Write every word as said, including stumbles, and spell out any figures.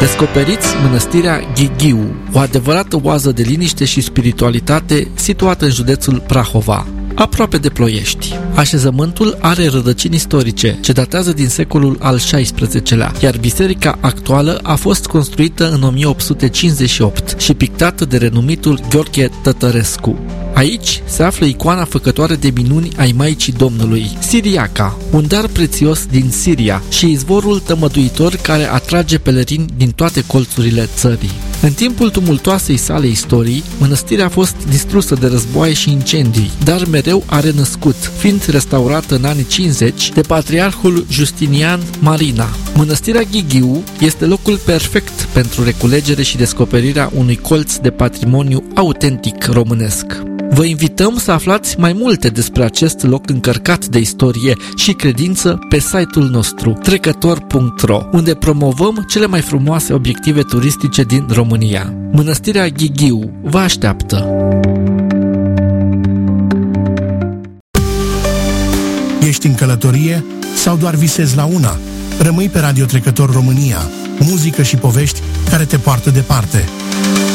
Descoperiți mănăstirea Ghighiu, o adevărată oază de liniște și spiritualitate situată în județul Prahova, aproape de Ploiești. Așezământul are rădăcini istorice, ce datează din secolul al șaisprezecelea, iar biserica actuală a fost construită în o mie opt sute cincizeci și opt și pictată de renumitul Gheorghe Tătărescu. Aici se află icoana făcătoare de minuni ai Maicii Domnului, Siriaca, un dar prețios din Siria și izvorul tămăduitor care atrage pelerini din toate colțurile țării. În timpul tumultoasei sale istorii, mănăstirea a fost distrusă de războaie și incendii, dar mereu a renăscut, fiind restaurată în anii cincizeci de patriarhul Justinian Marina. Mănăstirea Ghighiu este locul perfect pentru reculegere și descoperirea unui colț de patrimoniu autentic românesc. Vă invităm să aflați mai multe despre acest loc încărcat de istorie și credință pe site-ul nostru trecător punct ro, unde promovăm cele mai frumoase obiective turistice din România. Mănăstirea Ghighiu vă așteaptă! Ești în călătorie sau doar visezi la una? Rămâi pe Radio Trecător România, muzică și povești care te poartă departe.